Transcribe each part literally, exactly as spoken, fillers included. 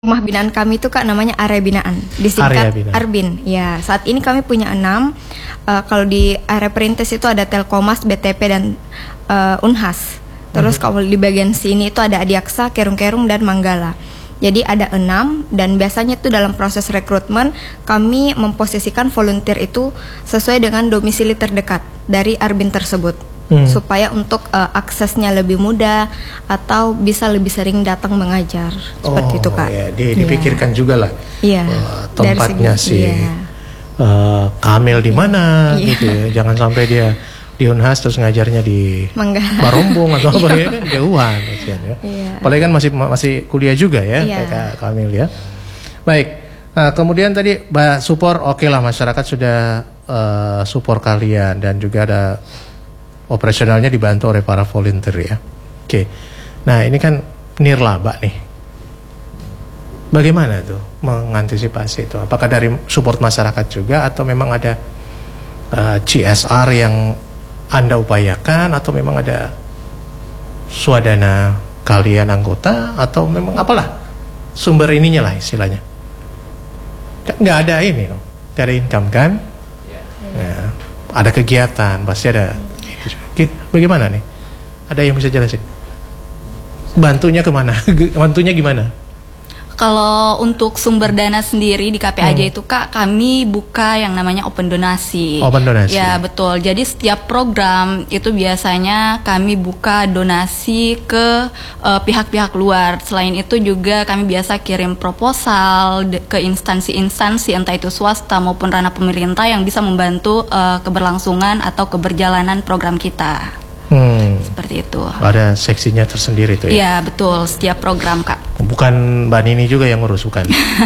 Rumah binaan kami itu Kak namanya area binaan, disingkat Arbin. Ya, saat ini kami punya enam. Uh, kalau di area perintis itu ada Telkomas, B T P dan uh, Unhas. Terus uh-huh. kalau di bagian sini itu ada Adiaksa, Kerung-Kerung dan Manggala. Jadi ada enam dan biasanya itu dalam proses rekrutmen kami memposisikan volunteer itu sesuai dengan domisili terdekat dari Arbin tersebut. Hmm. Supaya untuk uh, aksesnya lebih mudah atau bisa lebih sering datang mengajar seperti oh, itu Kak. Ya, di, dipikirkan yeah. juga lah yeah. uh, tempatnya segi, si yeah. uh, Kamil di mana yeah. gitu ya. Jangan sampai dia di Unhas terus ngajarnya di Barombong atau apa ya kan jauhan ya. Yeah. Apalagi kan masih masih kuliah juga ya yeah. kayak Kamil ya. Baik. Nah, kemudian tadi Mbak support oke okay lah masyarakat sudah uh, support kalian dan juga ada operasionalnya dibantu oleh para volunteer ya. Oke. Nah, ini kan nirlaba nih. Bagaimana tuh mengantisipasi itu? Apakah dari support masyarakat juga atau memang ada uh, C S R yang Anda upayakan atau memang ada swadana kalian anggota atau memang apalah sumber ininya lah istilahnya? Nggak ada ini loh. Nggak ada income kan? Ya, ada kegiatan, pasti ada. Bagaimana nih? Ada yang bisa jelasin? Bantunya kemana? Bantunya gimana? Kalau untuk sumber dana sendiri di K P A J hmm. itu Kak, kami buka yang namanya open donasi. Open donasi. Ya betul. Jadi setiap program itu biasanya kami buka donasi ke uh, pihak-pihak luar. Selain itu juga kami biasa kirim proposal ke instansi-instansi entah itu swasta maupun ranah pemerintah yang bisa membantu uh, keberlangsungan atau keberjalanan program kita. Hmm. Seperti itu. Ada seksinya tersendiri tuh ya? Iya betul, setiap program Kak. Bukan Mbak Nini juga yang ngurus, bukan?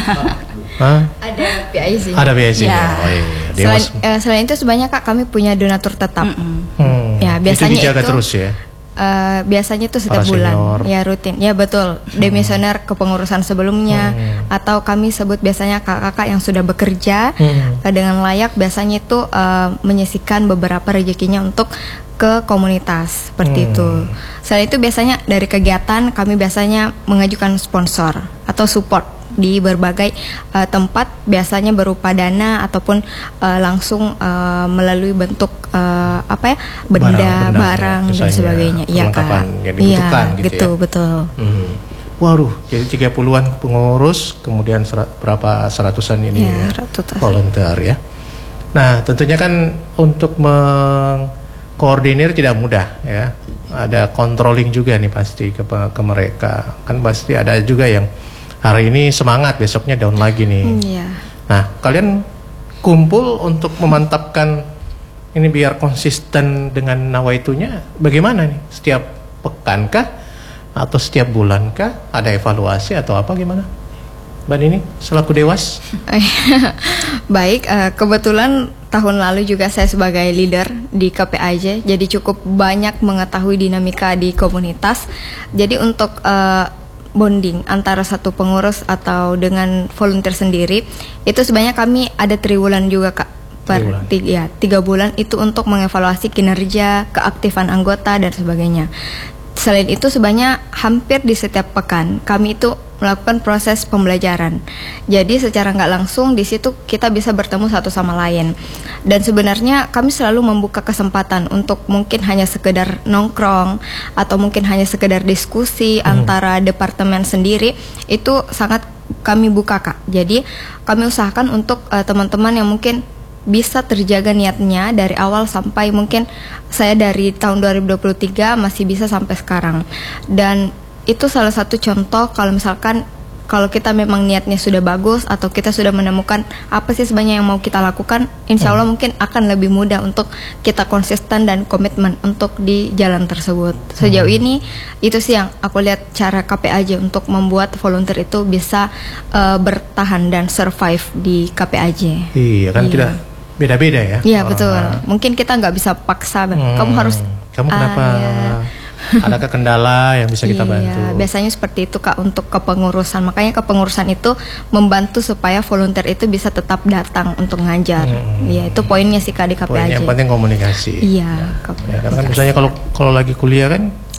Hah? Ada P I C. Ada P I C. Ya. Oh, iya. Selain, eh, selain itu sebenarnya Kak kami punya donatur tetap. Hmm. Ya biasanya itu dijaga itu, terus ya? Uh, biasanya itu setiap para bulan, senior. ya rutin. Ya betul. Demisioner hmm. kepengurusan sebelumnya hmm. atau kami sebut biasanya kakak-kakak yang sudah bekerja hmm. dengan layak biasanya itu uh, menyisihkan beberapa rezekinya untuk ke komunitas seperti hmm. itu. Selain itu biasanya dari kegiatan kami biasanya mengajukan sponsor atau support di berbagai uh, tempat biasanya berupa dana ataupun uh, langsung uh, melalui bentuk uh, apa ya benda, barang, barang ya, dan sebagainya. Iya Kak. Iya gitu ya? Betul. Hmm. Waduh, jadi tiga puluhan pengurus, kemudian serat, berapa seratusan ini ya, ya volunteer ya. Nah, tentunya kan untuk mengkoordinir tidak mudah ya. Ada controlling juga nih pasti ke, ke mereka. Kan pasti ada juga yang hari ini semangat, besoknya down lagi nih. Iya. Nah, kalian kumpul untuk memantapkan ini biar konsisten dengan nawaitunya. Bagaimana nih? Setiap pekan kah? Atau setiap bulan kah? Ada evaluasi atau apa gimana? Mbak Nini, selaku Dewas. Baik, uh, kebetulan tahun lalu juga saya sebagai leader di K P A J, jadi cukup banyak mengetahui dinamika di komunitas. Jadi untuk uh, bonding antara satu pengurus atau dengan volunteer sendiri itu sebenarnya kami ada triwulan juga Kak per tiga, ya, tiga bulan itu untuk mengevaluasi kinerja, keaktifan anggota dan sebagainya. Selain itu sebenarnya hampir di setiap pekan kami itu melakukan proses pembelajaran. Jadi secara nggak langsung di situ kita bisa bertemu satu sama lain. Dan sebenarnya kami selalu membuka kesempatan untuk mungkin hanya sekedar nongkrong atau mungkin hanya sekedar diskusi hmm. antara departemen sendiri itu sangat kami buka Kak. Jadi kami usahakan untuk uh, teman-teman yang mungkin bisa terjaga niatnya dari awal sampai mungkin saya dari tahun dua ribu dua puluh tiga masih bisa sampai sekarang. Dan itu salah satu contoh kalau misalkan kalau kita memang niatnya sudah bagus atau kita sudah menemukan apa sih sebenarnya yang mau kita lakukan, insya Allah hmm. mungkin akan lebih mudah untuk kita konsisten dan komitmen untuk di jalan tersebut. Sejauh hmm. ini itu sih yang aku lihat cara K P A J untuk membuat volunteer itu bisa uh, bertahan dan survive di K P A J. Iya kan, iya. Tidak beda-beda ya. Iya betul. Nah. Mungkin kita nggak bisa paksa. Hmm. Kamu harus. Kamu kenapa? Uh, ya. Adakah kendala yang bisa kita bantu? Iya, biasanya seperti itu Kak untuk kepengurusan. Makanya kepengurusan itu membantu supaya volunteer itu bisa tetap datang untuk ngajar. Iya, hmm. itu poinnya sih Kak di K P A J. Poinnya yang penting komunikasi. Iya. Ya, karena kan misalnya kalau kalau lagi kuliah kan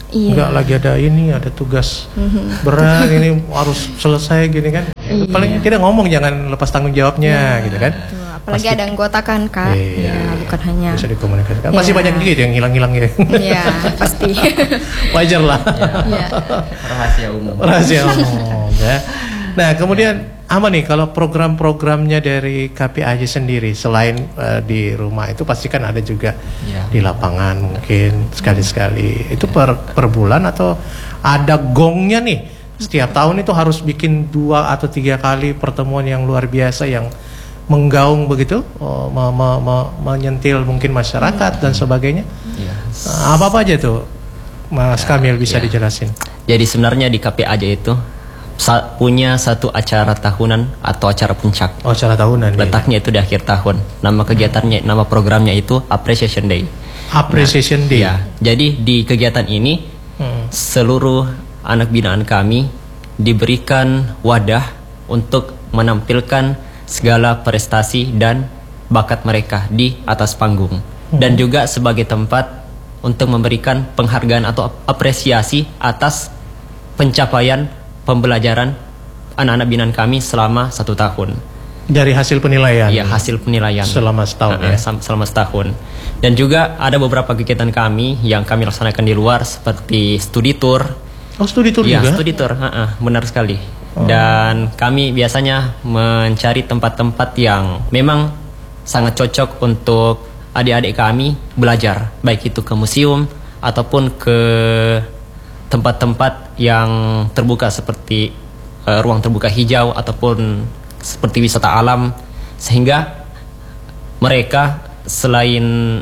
Iya. Enggak lagi ada ini, ada tugas mm-hmm. berat ini harus selesai gini kan. Iya. Paling tidak ngomong jangan lepas tanggung jawabnya iya, gitu kan. Betul. Apalagi pasti, ada anggota kan Kak. Iya, ya, bukan hanya bisa dikomunikasikan. Pasti iya. banyak juga yang hilang-hilang ya. Iya, pasti. Wajar lah. Iya. Rahasia umum. Rahasia umum ya. Nah, kemudian apa nih kalau program-programnya dari K P A J sendiri selain uh, di rumah itu pasti kan ada juga ya. Di lapangan mungkin sekali-sekali itu per per bulan atau ada gongnya nih setiap tahun itu harus bikin dua atau tiga kali pertemuan yang luar biasa yang menggaung begitu oh, me me me menyentil mungkin masyarakat dan sebagainya ya. uh, apa apa aja tuh Mas ya, Kamil bisa ya. Dijelasin. Jadi sebenarnya di K P A J itu punya satu acara tahunan atau acara puncak. Oh, acara tahunan. Letaknya ya. Itu di akhir tahun. Nama kegiatannya, nama programnya itu Appreciation Day. Appreciation nah, Day. Ya. Jadi di kegiatan ini hmm. seluruh anak binaan kami diberikan wadah untuk menampilkan segala prestasi dan bakat mereka di atas panggung hmm. dan juga sebagai tempat untuk memberikan penghargaan atau apresiasi atas pencapaian pembelajaran anak-anak binaan kami selama satu tahun. Dari hasil penilaian? Iya, hasil penilaian. Selama setahun uh, ya? Selama setahun. Dan juga ada beberapa kegiatan kami yang kami laksanakan di luar seperti studi tour. Oh, studi tour ya, juga? Iya, studi tour, uh, uh, benar sekali. Oh. Dan kami biasanya mencari tempat-tempat yang memang sangat cocok untuk adik-adik kami belajar. Baik itu ke museum ataupun ke tempat-tempat yang terbuka seperti uh, ruang terbuka hijau ataupun seperti wisata alam sehingga mereka selain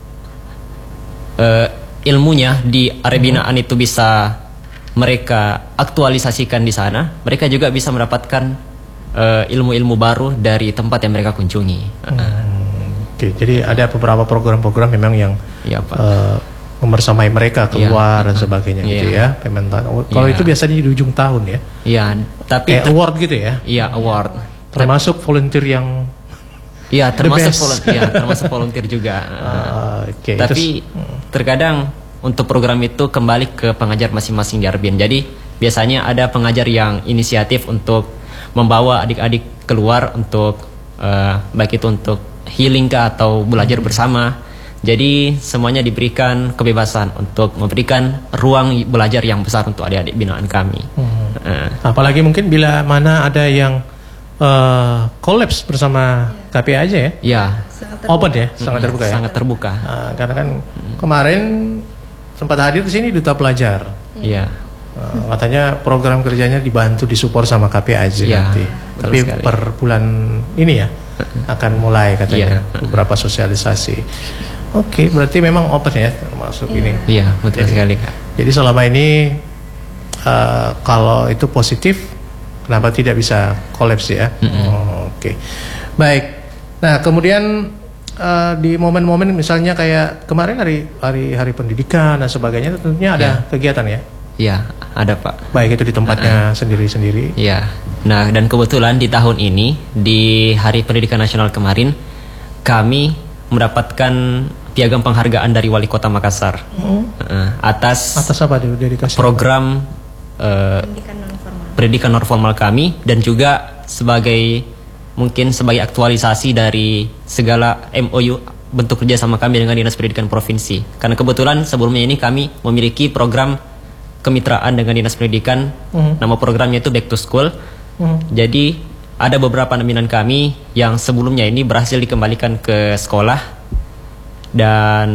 uh, ilmunya di area binaan itu bisa mereka aktualisasikan di sana, mereka juga bisa mendapatkan uh, ilmu-ilmu baru dari tempat yang mereka kunjungi. Hmm, Oke, okay. Jadi ada beberapa program-program memang yang ya, Pak. Uh, membersamai mereka keluar yeah. dan sebagainya yeah. gitu ya. Kalau yeah. itu biasanya di ujung tahun ya. Iya, yeah. tapi kayak award gitu ya. Iya, yeah, award. Termasuk volunteer yang Iya, yeah, termasuk volunteer, yeah, termasuk volunteer juga. Uh, okay. Tapi Terus, terkadang untuk program itu kembali ke pengajar masing-masing di Arbin. Jadi biasanya ada pengajar yang inisiatif untuk membawa adik-adik keluar untuk uh, baik itu untuk healing kah atau belajar hmm. bersama. Jadi semuanya diberikan kebebasan untuk memberikan ruang belajar yang besar untuk adik-adik binaan kami. Hmm. Uh. Apalagi mungkin bila mana ada yang uh, kolaps bersama K P A J ya? Ya. Open ya, sangat terbuka ya. Sangat terbuka. Uh, karena kan hmm. kemarin sempat hadir di sini duta pelajar. Iya. Uh, katanya program kerjanya dibantu disupport sama K P A J ya, nanti. Tapi sekali. Per bulan ini ya akan mulai katanya ya. Beberapa sosialisasi. Oke, okay, berarti memang open ya termasuk yeah. ini. Iya, betul jadi, sekali Kak. Jadi selama ini uh, kalau itu positif, kenapa tidak bisa kolaps ya? Mm-hmm. oh, Oke, okay. Baik. Nah kemudian uh, di momen-momen misalnya kayak kemarin hari hari hari pendidikan dan sebagainya, tentunya ada yeah. kegiatan ya? Iya, ada Pak. Baik itu di tempatnya uh-uh. sendiri-sendiri. Iya. Nah dan kebetulan di tahun ini di Hari Pendidikan Nasional kemarin kami mendapatkan piagam penghargaan dari Wali Kota Makassar hmm. uh, atas atas apa dari program uh, pendidikan non-formal. pendidikan non-formal kami dan juga sebagai mungkin sebagai aktualisasi dari segala M O U bentuk kerjasama kami dengan Dinas Pendidikan Provinsi. Karena kebetulan sebelumnya ini kami memiliki program kemitraan dengan Dinas Pendidikan, hmm. nama programnya itu Back to School. Hmm. Jadi ada beberapa nominasi kami yang sebelumnya ini berhasil dikembalikan ke sekolah. Dan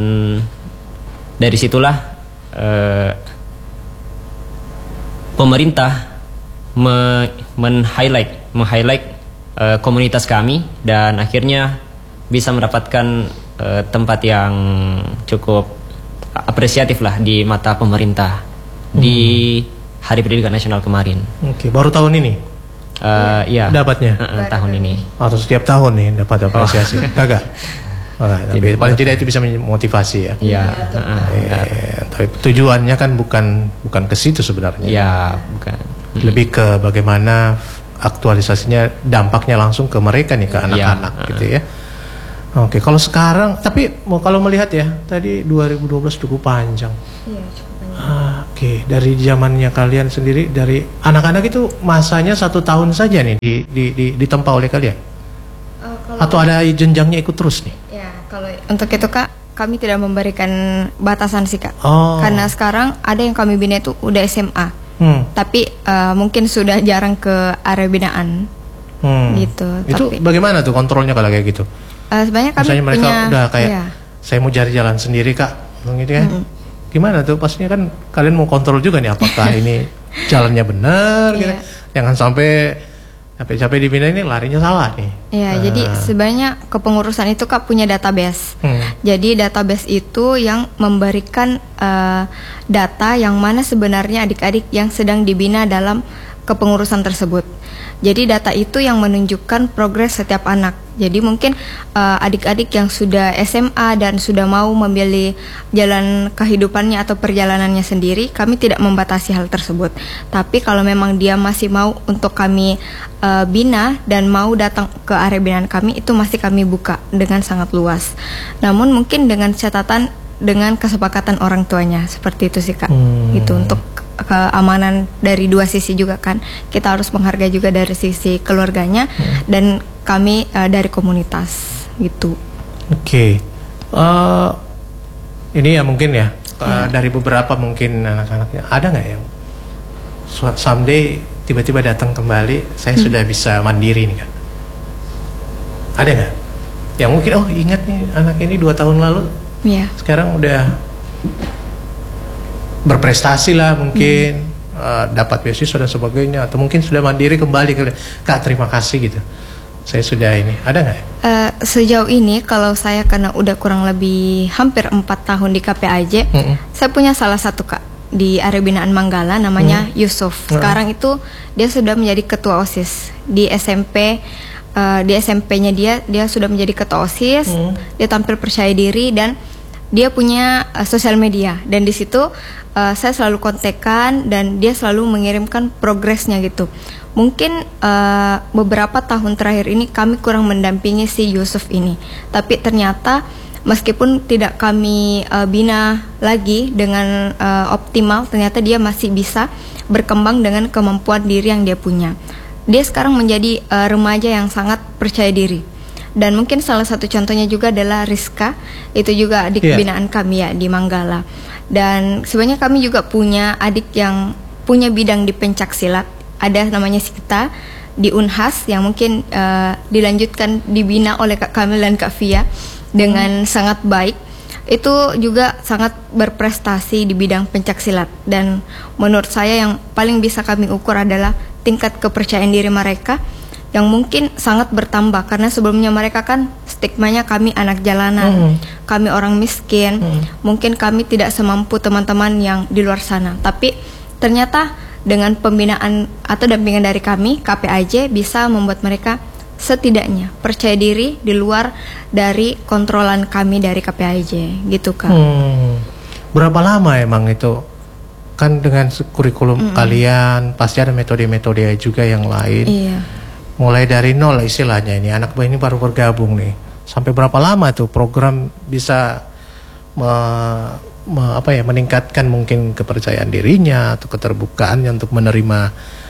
dari situlah eh, pemerintah men-highlight men-highlight eh, komunitas kami dan akhirnya bisa mendapatkan eh, tempat yang cukup apresiatif lah di mata pemerintah hmm. di Hari Pendidikan Nasional kemarin. Oke, baru tahun ini? Uh, iya. Dapatnya? Uh, uh, tahun ini. Atau setiap tahun nih dapat apresiasi? Oh. Kagak? Nah, tapi paling tidak itu bisa memotivasi ya. Iya. Uh, eh, tapi tujuannya kan bukan bukan ke situ sebenarnya. Iya, bukan. Lebih ke bagaimana aktualisasinya dampaknya langsung ke mereka nih, ke anak-anak ya, gitu ya. Oke, kalau sekarang tapi kalau melihat ya tadi dua ribu dua belas cukup panjang. Iya, cukup panjang. Uh, Oke, dari zamannya kalian sendiri, dari anak-anak itu masanya satu tahun saja nih di, di, di, ditempa oleh kalian? Uh, kalau Atau ada jenjangnya ikut terus nih? Ya, kalau untuk itu Kak, kami tidak memberikan batasan sih Kak. Oh. Karena sekarang ada yang kami bina itu udah S M A, hmm. tapi uh, mungkin sudah jarang ke area binaan, hmm. gitu. Itu tapi, bagaimana tuh kontrolnya kalau kayak gitu? Uh, sebenarnya kami Misalnya mereka punya, udah kayak, iya. saya mau cari jalan sendiri Kak, gitu kan? Hmm. Gimana tuh? Pastinya kan kalian mau kontrol juga nih apakah ini jalannya benar, gitu. Jangan sampai capek-capek dibina ini larinya salah nih. Iya, nah. Jadi sebenarnya kepengurusan itu Kak punya database. Hmm. Jadi database itu yang memberikan uh, data yang mana sebenarnya adik-adik yang sedang dibina dalam kepengurusan tersebut. Jadi data itu yang menunjukkan progres setiap anak. Jadi mungkin uh, adik-adik yang sudah S M A dan sudah mau memilih jalan kehidupannya atau perjalanannya sendiri, kami tidak membatasi hal tersebut. Tapi kalau memang dia masih mau untuk kami uh, bina dan mau datang ke area binaan kami, itu masih kami buka dengan sangat luas. Namun mungkin dengan catatan dengan kesepakatan orang tuanya, seperti itu sih Kak. Hmm. Gitu untuk keamanan dari dua sisi juga kan, kita harus menghargai juga dari sisi keluarganya hmm. dan kami uh, dari komunitas gitu. Oke, okay. uh, ini ya mungkin ya uh, yeah. dari beberapa mungkin anak-anaknya ada nggak yang someday tiba-tiba datang kembali, saya hmm. sudah bisa mandiri nih kan? Ada nggak? Yang mungkin oh ingat nih anak ini dua tahun lalu, yeah. sekarang udah berprestasi lah mungkin, hmm. uh, dapat beasiswa dan sebagainya, atau mungkin sudah mandiri kembali ke Kak, terima kasih gitu, saya sudah ini, ada nggak? Uh, sejauh ini kalau saya karena udah kurang lebih hampir empat tahun di K P A J, hmm. saya punya salah satu Kak di area binaan Manggala namanya hmm. Yusuf. Sekarang hmm. itu dia sudah menjadi ketua OSIS di S M P. Uh, di S M P-nya dia dia sudah menjadi ketua OSIS, hmm. dia tampil percaya diri dan dia punya uh, sosial media, dan di situ uh, saya selalu kontekan dan dia selalu mengirimkan progresnya gitu. Mungkin uh, beberapa tahun terakhir ini kami kurang mendampingi si Yusuf ini, tapi ternyata meskipun tidak kami uh, bina lagi dengan uh, optimal, ternyata dia masih bisa berkembang dengan kemampuan diri yang dia punya. Dia sekarang menjadi uh, remaja yang sangat percaya diri. Dan mungkin salah satu contohnya juga adalah Rizka, itu juga adik yeah. binaan kami ya di Manggala. Dan sebenarnya kami juga punya adik yang punya bidang di pencak silat, ada namanya Sita di Unhas yang mungkin uh, dilanjutkan dibina oleh Kak Kamil dan Kak Fia dengan hmm. sangat baik. Itu juga sangat berprestasi di bidang pencak silat, dan menurut saya yang paling bisa kami ukur adalah tingkat kepercayaan diri mereka yang mungkin sangat bertambah, karena sebelumnya mereka kan stigmanya kami anak jalanan, mm. kami orang miskin, mm. mungkin kami tidak semampu teman-teman yang di luar sana. Tapi ternyata dengan pembinaan atau dampingan dari kami, K P A J bisa membuat mereka setidaknya percaya diri di luar dari kontrolan kami dari K P A J, gitu Kak. Hmm. Berapa lama emang itu? Kan dengan kurikulum mm-mm. kalian pasti ada metode-metode juga yang lain. Iya. Mulai dari nol istilahnya ini, anak ini baru bergabung nih. Sampai berapa lama tuh program bisa me, me, apa ya, meningkatkan mungkin kepercayaan dirinya atau keterbukaannya untuk menerima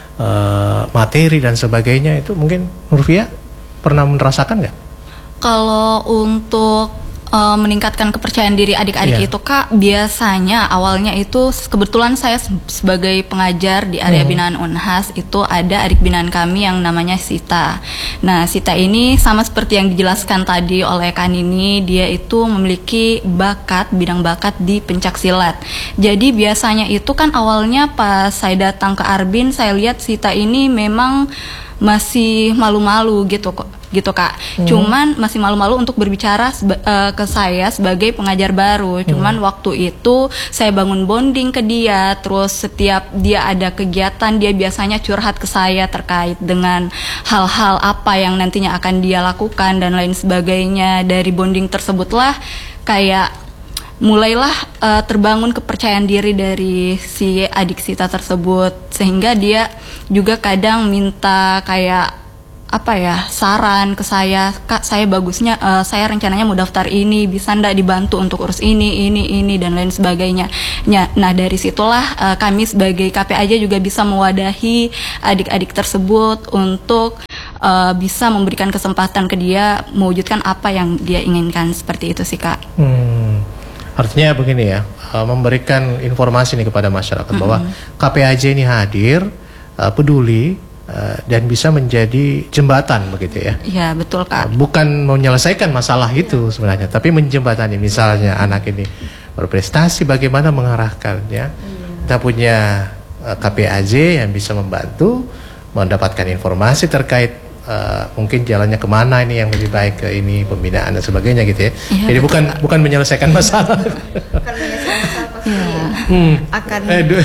uh, materi dan sebagainya, itu mungkin Nurfia pernah merasakan nggak? Kalau untuk Uh, meningkatkan kepercayaan diri adik-adik yeah. itu Kak, biasanya awalnya itu kebetulan saya sebagai pengajar di area mm. binaan Unhas, itu ada adik binaan kami yang namanya Sita. Nah Sita ini sama seperti yang dijelaskan tadi oleh Kak Nini, dia itu memiliki bakat, bidang bakat di pencak silat. Jadi biasanya itu kan awalnya pas saya datang ke Arbin, saya lihat Sita ini memang masih malu-malu gitu kok, gitu Kak. Hmm. Cuman masih malu-malu untuk berbicara seba, uh, ke saya sebagai pengajar baru. Cuman hmm. waktu itu saya bangun bonding ke dia, terus setiap dia ada kegiatan dia biasanya curhat ke saya terkait dengan hal-hal apa yang nantinya akan dia lakukan dan lain sebagainya. Dari bonding tersebutlah kayak mulailah uh, terbangun kepercayaan diri dari si adik Sita tersebut, sehingga dia juga kadang minta kayak apa ya saran ke saya, Kak saya bagusnya uh, saya rencananya mau daftar ini, bisa ndak dibantu untuk urus ini ini ini dan lain sebagainya. Nah dari situlah uh, kami sebagai K P A J juga bisa mewadahi adik-adik tersebut untuk uh, bisa memberikan kesempatan ke dia mewujudkan apa yang dia inginkan, seperti itu sih Kak. Hmm, artinya begini ya, uh, memberikan informasi nih kepada masyarakat mm-hmm. bahwa K P A J ini hadir, uh, peduli. Uh, dan bisa menjadi jembatan begitu ya. Iya betul Kak. Uh, bukan menyelesaikan masalah itu sebenarnya, tapi menjembatani. Misalnya anak ini berprestasi, bagaimana mengarahkan ya. Kita punya uh, K P A J yang bisa membantu mendapatkan informasi terkait uh, mungkin jalannya kemana ini yang lebih baik ke ini pembinaan dan sebagainya gitu ya. Ya Jadi bukan Kak. bukan menyelesaikan masalah. Bukan menyelesaikan masalah pasti ya. hmm. akan. Eh,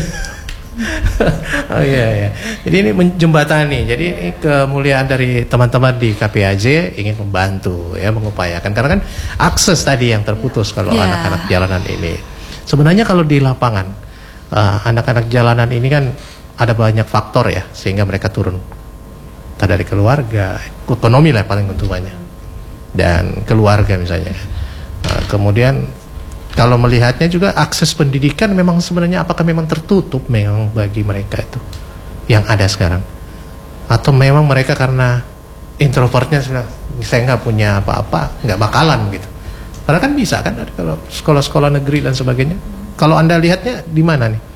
oh iya ya. Jadi ini menjembatani. Jadi ini kemuliaan dari teman-teman di K P A J ingin membantu ya, mengupayakan karena kan akses tadi yang terputus kalau yeah. anak-anak jalanan ini. Sebenarnya kalau di lapangan uh, anak-anak jalanan ini kan ada banyak faktor ya sehingga mereka turun. Entah dari keluarga, ekonomi lah paling utamanya. Dan keluarga misalnya. Uh, kemudian kalau melihatnya juga akses pendidikan memang sebenarnya apakah memang tertutup memang bagi mereka itu yang ada sekarang, atau memang mereka karena introvertnya sudah saya nggak punya apa-apa nggak bakalan gitu. Karena kan bisa kan kalau sekolah-sekolah negeri dan sebagainya. Kalau Anda lihatnya di mana nih?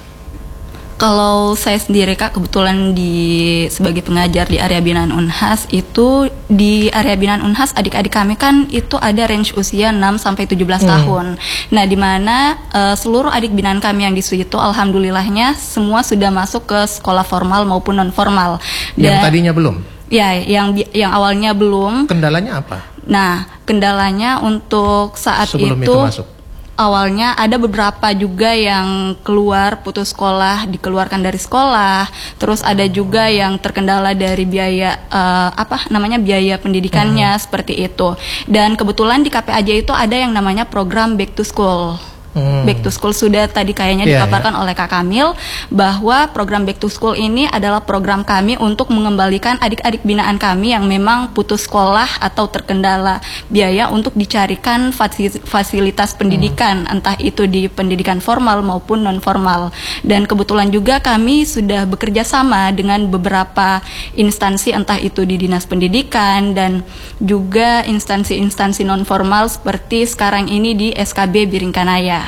Kalau saya sendiri Kak, kebetulan di sebagai pengajar di area binaan Unhas, itu di area binaan Unhas adik-adik kami kan itu ada range usia enam sampai tujuh belas hmm. tahun. Nah, di mana uh, seluruh adik binaan kami yang di situ alhamdulillahnya semua sudah masuk ke sekolah formal maupun non formal. Yang tadinya belum? Ya, yang yang awalnya belum. Kendalanya apa? Nah, kendalanya untuk saat Sebelum itu, itu masuk. Awalnya ada beberapa juga yang keluar putus sekolah, dikeluarkan dari sekolah. Terus ada juga yang terkendala dari biaya uh, apa namanya biaya pendidikannya hmm. seperti itu. Dan kebetulan di K P A J itu ada yang namanya program Back to School. Hmm. Back to School sudah tadi kayaknya yeah, dipaparkan yeah. oleh Kak Kamil bahwa program Back to School ini adalah program kami untuk mengembalikan adik-adik binaan kami yang memang putus sekolah atau terkendala biaya untuk dicarikan fasilitas pendidikan hmm. entah itu di pendidikan formal maupun non formal. Dan kebetulan juga kami sudah bekerja sama dengan beberapa instansi entah itu di Dinas Pendidikan dan juga instansi-instansi non formal seperti sekarang ini di S K B Biringkanaya.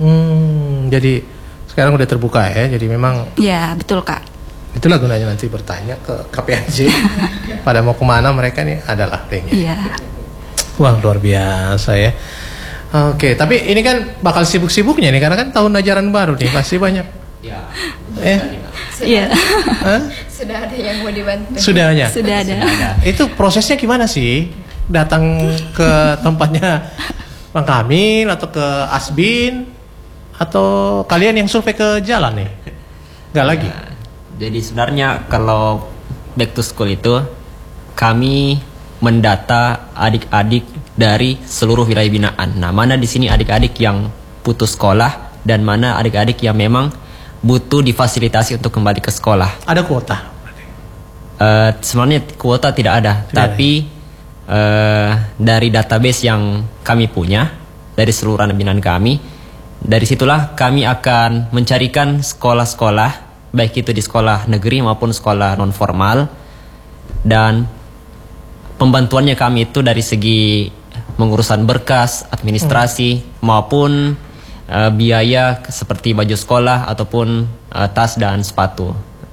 Hmm, jadi sekarang udah terbuka ya, jadi memang. Ya betul Kak. Itulah gunanya nanti bertanya ke K P A J pada mau kemana mereka nih adalah linknya. Iya. Wah luar biasa ya. Oke, tapi ini kan bakal sibuk-sibuknya nih karena kan tahun ajaran baru nih pasti banyak. Iya. Eh? Iya. Sudah ada yang mau dibantu. Sudah ada. Sudah ada. Itu prosesnya gimana sih? Datang ke tempatnya Bang Kamil atau ke Asbin atau kalian yang survei ke jalan nih? Enggak lagi. Nah, jadi sebenarnya kalau Back to School itu kami mendata adik-adik dari seluruh wilayah binaan. Nah, mana di sini adik-adik yang putus sekolah dan mana adik-adik yang memang butuh difasilitasi untuk kembali ke sekolah. Ada kuota? Uh, sebenarnya kuota tidak ada, tidak tapi ada. Uh, dari database yang kami punya dari seluruh anak binaan kami, dari situlah kami akan mencarikan sekolah-sekolah baik itu di sekolah negeri maupun sekolah non formal, dan pembantuannya kami itu dari segi pengurusan berkas, administrasi hmm. maupun uh, biaya seperti baju sekolah ataupun uh, tas dan sepatu.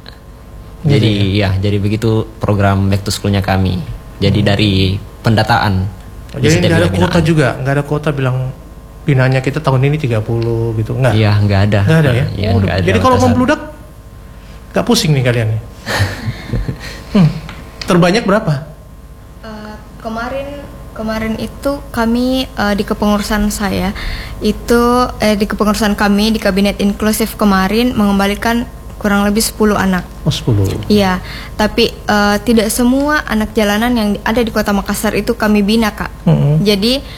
Jadi ya, ya jadi begitu program Back to School-nya kami. Jadi dari pendataan. Jadi nggak ada kuota juga, nggak ada kuota bilang binaannya kita tahun ini tiga puluh gitu, nggak? Iya, nggak ada. Nggak ada ya? Ya, oh, ada jadi kalau membludak, nggak pusing nih kalian nih? hmm. Terbanyak berapa? Uh, kemarin kemarin itu kami uh, di kepengurusan saya itu eh, di kepengurusan kami di Kabinet Inklusif kemarin mengembalikan kurang lebih sepuluh anak. Oh, sepuluh. Iya, tapi uh, tidak semua anak jalanan yang ada di Kota Makassar itu kami bina, Kak. Mm-hmm. Jadi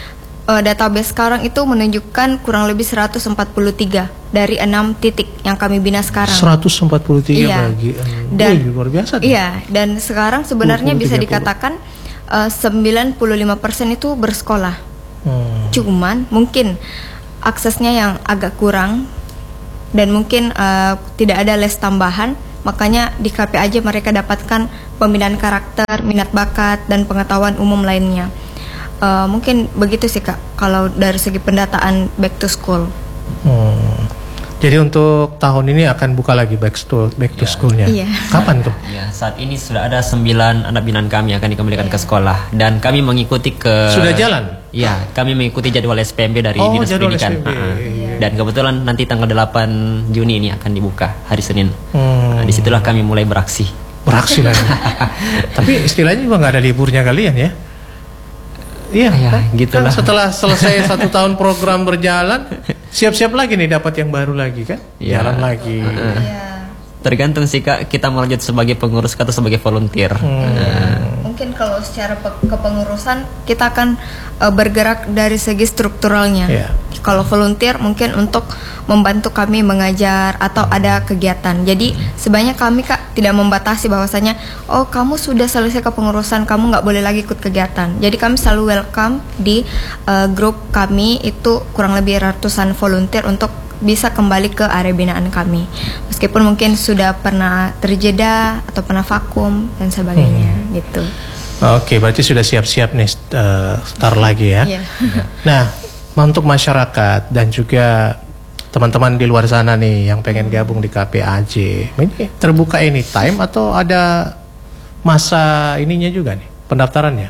uh, database sekarang itu menunjukkan kurang lebih seratus empat puluh tiga dari enam titik yang kami bina sekarang. seratus empat puluh tiga iya. bagi dan Wih, luar biasa. Iya, dan sekarang sebenarnya dua puluh, bisa dikatakan uh, sembilan puluh lima persen itu bersekolah. Hmm. Cuman mungkin aksesnya yang agak kurang dan mungkin uh, tidak ada les tambahan. Makanya di K P A J mereka dapatkan pembinaan karakter, minat bakat, dan pengetahuan umum lainnya. Uh, mungkin begitu sih Kak, kalau dari segi pendataan back to school. Hmm. Jadi untuk tahun ini akan buka lagi back to back to ya. Schoolnya. Iya. Kapan tuh? Ya, saat ini sudah ada sembilan anak binaan kami yang akan dikembalikan iya. ke sekolah dan kami mengikuti ke. Sudah jalan? Ya, kami mengikuti jadwal S P M B dari oh, Dinas Pendidikan. S P M B. Uh-uh. Iya. Dan kebetulan nanti tanggal delapan Juni ini akan dibuka hari Senin. Hmm. Nah, disitulah kami mulai beraksi. Beraksi lagi. Tapi istilahnya juga nggak ada liburnya kalian ya? Iya, ya, kan? gitulah. Kan setelah selesai satu tahun program berjalan, siap-siap lagi nih dapat yang baru lagi kan? Ya. Jalan lagi. Uh-uh. Ya. Tergantung sih Kak, kita mau lanjut sebagai pengurus atau sebagai volunteer. Hmm. Uh. Mungkin kalau secara pe- kepengurusan kita akan uh, bergerak dari segi strukturalnya. Yeah. Kalau volunteer mungkin untuk membantu kami mengajar atau ada kegiatan. Jadi sebanyak kami Kak tidak membatasi bahwasanya oh kamu sudah selesai kepengurusan, kamu nggak boleh lagi ikut kegiatan. Jadi kami selalu welcome di uh, grup kami itu kurang lebih ratusan volunteer untuk bisa kembali ke area binaan kami. Meskipun mungkin sudah pernah terjeda atau pernah vakum dan sebagainya hmm. gitu. Oke, berarti sudah siap-siap nih uh, start lagi ya. Yeah. Nah, untuk masyarakat dan juga teman-teman di luar sana nih yang pengen gabung di K P A J, ini terbuka anytime atau ada masa ininya juga nih pendaftarannya?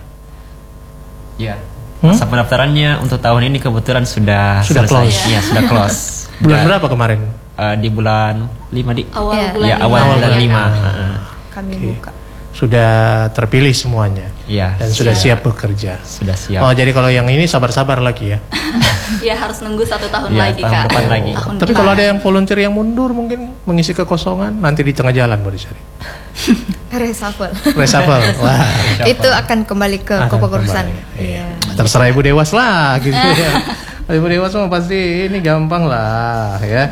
Ya. Masa hmm? pendaftarannya untuk tahun ini kebetulan sudah sudah selesai. close. Ya, sudah close. Bulan Dan, berapa kemarin? Uh, di bulan lima di awal ya, bulan ya, awal bulan ya. lima. Uh, kami okay. buka. Sudah terpilih semuanya. Ya. Dan sudah siap bekerja. Sudah siap. Oh, jadi kalau yang ini sabar-sabar lagi ya. Ya harus nunggu satu tahun ya, lagi tahun Kak. depan lagi. Tahun Tapi depan. kalau ada yang volunteer yang mundur mungkin mengisi kekosongan nanti di tengah jalan baru dicari. Reshuffle. Reshuffle. Wah. Itu akan kembali ke kepengurusan. Iya. Terserah Ibu Dewas lah gitu ya. Ibu Dewas mah pasti ini gampang lah ya.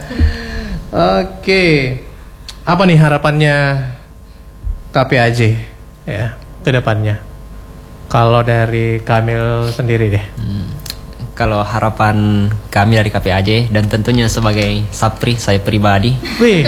Oke. Apa nih harapannya K P A J ya ke depannya? Kalau dari Kamil sendiri deh. Hmm. Kalau harapan kami dari K P A J dan tentunya sebagai Sapri saya pribadi. Wih.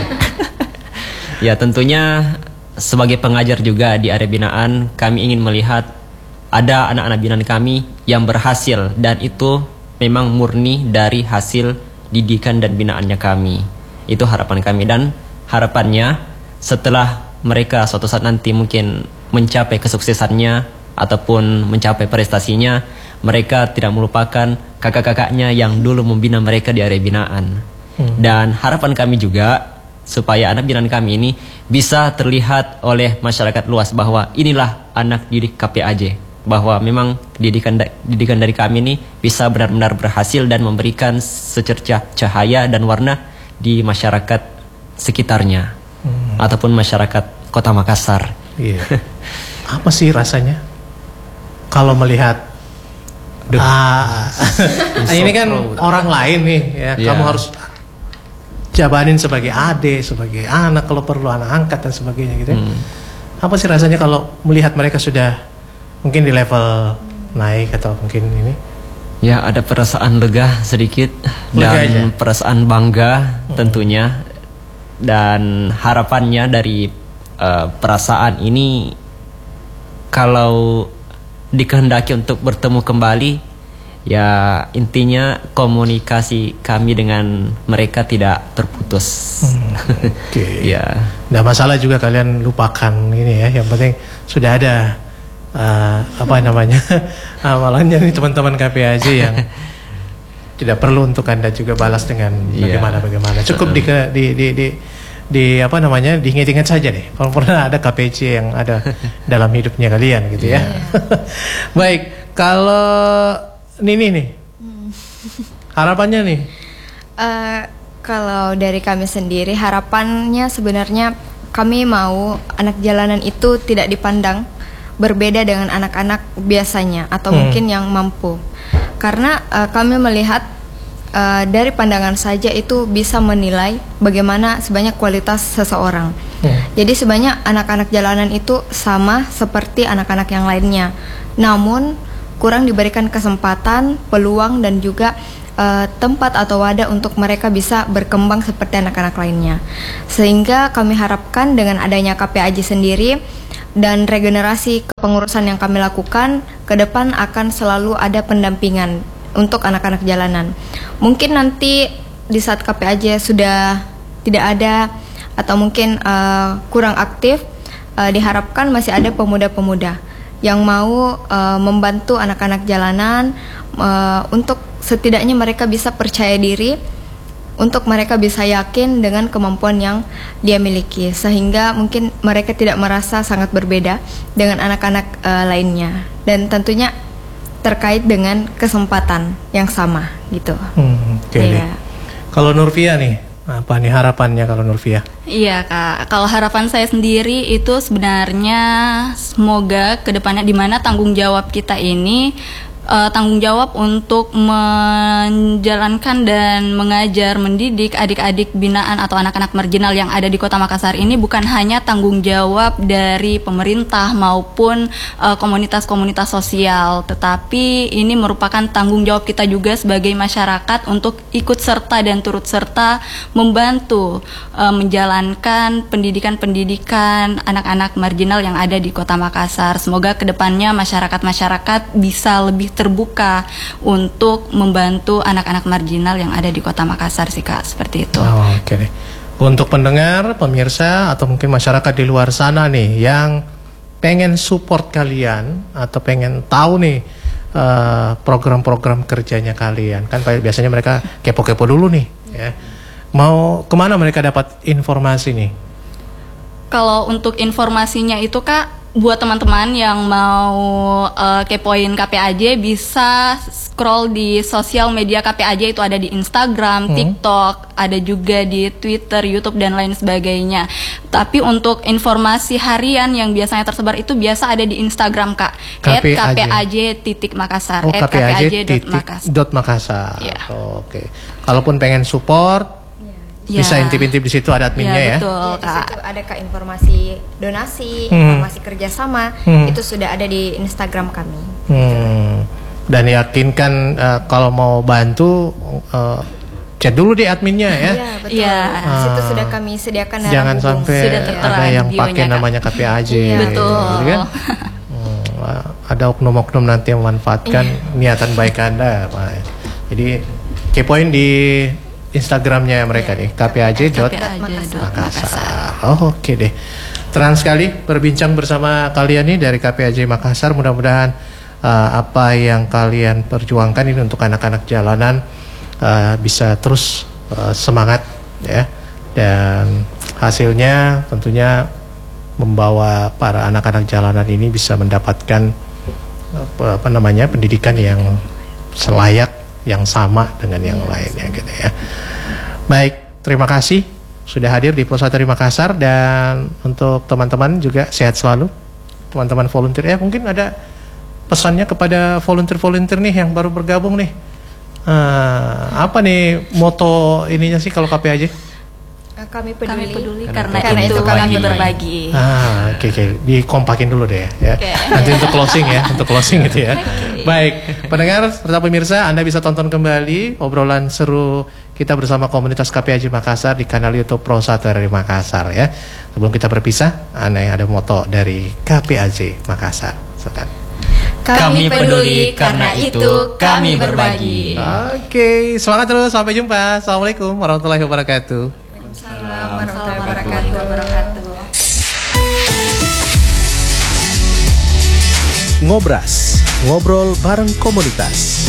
Ya tentunya sebagai pengajar juga di area binaan kami ingin melihat ada anak-anak binaan kami yang berhasil dan itu memang murni dari hasil didikan dan binaannya kami. Itu harapan kami dan harapannya setelah mereka suatu saat nanti mungkin mencapai kesuksesannya ataupun mencapai prestasinya, mereka tidak melupakan kakak-kakaknya yang dulu membina mereka di area binaan. Hmm. Dan harapan kami juga supaya anak binaan kami ini bisa terlihat oleh masyarakat luas bahwa inilah anak didik K P A J, bahwa memang didikan didikan dari kami ini bisa benar-benar berhasil dan memberikan secercah cahaya dan warna di masyarakat sekitarnya hmm. ataupun masyarakat Kota Makassar. Iya. Apa sih rasanya kalau melihat Duh. ah, ini kan orang lain nih ya, yeah. Kamu harus jabanin sebagai adik, sebagai anak kalau perlu anak angkat dan sebagainya gitu. Hmm. Apa sih rasanya kalau melihat mereka sudah mungkin di level naik atau mungkin ini? Ya ada perasaan lega sedikit lega dan aja. Perasaan bangga hmm. tentunya dan harapannya dari uh, perasaan ini kalau dikehendaki untuk bertemu kembali. Ya intinya komunikasi kami dengan mereka tidak terputus. Hmm, Oke. Okay. Ya. Nggak masalah juga kalian lupakan ini ya. Yang penting sudah ada uh, apa namanya amalannya nih teman-teman K P A J yang tidak perlu untuk Anda juga balas dengan bagaimana bagaimana. Cukup di di di, di di apa namanya diingat-ingat saja deh. Kalau pernah ada K P A J yang ada dalam hidupnya kalian gitu ya. Baik, kalau Nini nih, hmm. harapannya nih? Uh, kalau dari kami sendiri harapannya sebenarnya kami mau anak jalanan itu tidak dipandang berbeda dengan anak-anak biasanya atau hmm. mungkin yang mampu. karena uh, kami melihat uh, dari pandangan saja itu bisa menilai bagaimana sebanyak kualitas seseorang. Hmm. Jadi sebanyak anak-anak jalanan itu sama seperti anak-anak yang lainnya, namun kurang diberikan kesempatan, peluang dan juga uh, tempat atau wadah untuk mereka bisa berkembang seperti anak-anak lainnya. Sehingga kami harapkan dengan adanya K P A J sendiri dan regenerasi kepengurusan yang kami lakukan, ke depan akan selalu ada pendampingan untuk anak-anak jalanan. Mungkin nanti di saat K P A J sudah tidak ada atau mungkin uh, kurang aktif, uh, diharapkan masih ada pemuda-pemuda yang mau uh, membantu anak-anak jalanan uh, untuk setidaknya mereka bisa percaya diri, untuk mereka bisa yakin dengan kemampuan yang dia miliki, sehingga mungkin mereka tidak merasa sangat berbeda dengan anak-anak uh, lainnya, dan tentunya terkait dengan kesempatan yang sama gitu. Hmm, Oke. Okay. Ya. Kalau Nurvia nih, apa nih harapannya kalau Nurvia? Iya Kak, kalau harapan saya sendiri itu sebenarnya semoga kedepannya di mana tanggung jawab kita ini uh, tanggung jawab untuk menjalankan dan mengajar, mendidik adik-adik binaan atau anak-anak marginal yang ada di Kota Makassar ini bukan hanya tanggung jawab dari pemerintah maupun uh, komunitas-komunitas sosial, tetapi ini merupakan tanggung jawab kita juga sebagai masyarakat untuk ikut serta dan turut serta membantu uh, menjalankan pendidikan-pendidikan anak-anak marginal yang ada di Kota Makassar. Semoga kedepannya masyarakat-masyarakat bisa lebih terbuka untuk membantu anak-anak marginal yang ada di Kota Makassar sih Kak, seperti itu. Oh, oke okay. Untuk pendengar, pemirsa atau mungkin masyarakat di luar sana nih yang pengen support kalian atau pengen tahu nih uh, program-program kerjanya kalian, kan biasanya mereka kepo-kepo dulu nih ya. Mau kemana mereka dapat informasi nih? Kalau untuk informasinya itu Kak, buat teman-teman yang mau uh, kepoin K P A J bisa scroll di sosial media K P A J, itu ada di Instagram, hmm. TikTok, ada juga di Twitter, YouTube dan lain sebagainya. Tapi untuk informasi harian yang biasanya tersebar itu biasa ada di Instagram Kak, at K P A J titik Makassar, oh, at K P A J titik Makassar. Ya. Oh, oke. Okay. Kalaupun pengen support, ya. Bisa intip-intip di situ ada adminnya ya. Betul, ya, Kak. di situ ada Kak informasi donasi, hmm. informasi kerjasama, hmm. itu sudah ada di Instagram kami. Hmm. Dan yakinkan uh, kalau mau bantu uh, chat dulu di adminnya ya. Iya betul. Ya. Di situ uh, sudah kami sediakan. Jangan sampai ada yang pakai namanya K P A J. Iya. Betul. Gitu kan? hmm, ada oknum-oknum nanti yang memanfaatkan iya. niatan baik Anda. Jadi kepoin di Instagramnya mereka nih, K P A J dot Makassar. Oh, oke okay deh. Terang sekali berbincang bersama kalian nih dari K P A J Makassar. Mudah-mudahan uh, apa yang kalian perjuangkan ini untuk anak-anak jalanan uh, bisa terus uh, semangat ya. Dan hasilnya tentunya membawa para anak-anak jalanan ini bisa mendapatkan apa, apa namanya pendidikan yang selayak, yang sama dengan yang yes. lainnya gitu ya. Baik, terima kasih sudah hadir di Prosateri Makassar, dan untuk teman-teman juga sehat selalu. Teman-teman volunteer ya, mungkin ada pesannya kepada volunteer-volunteer nih yang baru bergabung nih. Uh, apa nih moto ininya sih kalau K P A J? Kami peduli, kami peduli karena, karena itu kami berbagi. Ah, oke okay, oke, okay. Dikompakin dulu deh ya. Okay. Nanti untuk closing ya, untuk closing gitu ya. Okay. Baik, pendengar serta pemirsa, Anda bisa tonton kembali obrolan seru kita bersama komunitas K P A J Makassar di kanal YouTube Prosateri Makassar ya. Sebelum kita berpisah, Anda yang ada moto dari K P A J Makassar. Silakan. Kami peduli karena itu kami berbagi. Oke, okay. Semangat terus, sampai jumpa. Assalamualaikum warahmatullahi wabarakatuh. Assalamualaikum warahmatullahi wabarakatuh. Ngobras, ngobrol bareng komunitas.